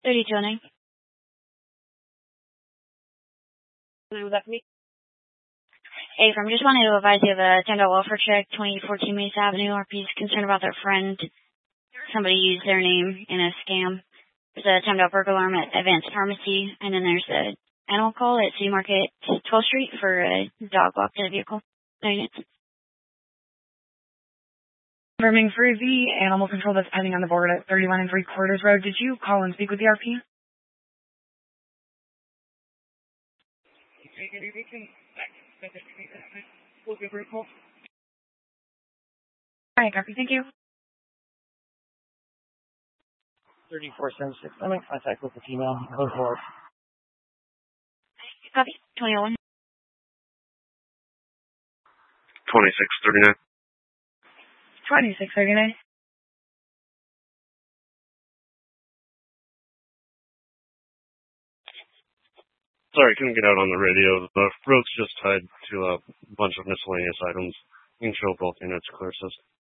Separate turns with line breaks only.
3209.
Was that for me?
Hey, from just wanted to advise you of a $10 welfare check, 2014 Mesa Avenue. RP's concerned about their friend. Somebody used their name in a scam. There's a $10 burglar alarm at Advanced Pharmacy, and then there's a animal call at City Market, 12th Street for a dog walked in a vehicle. 9 minutes.
Confirming for the animal control that's pending on the board at 31 3/4 Road. Did you call and speak with the RP? All right, copy. Thank you.
3476. I'm in contact with the female. Go forward.
Copy. 2001.
2639.
2639.
Sorry, couldn't get out on the radio. The road's just tied to a bunch of miscellaneous items. You can show both units clear system.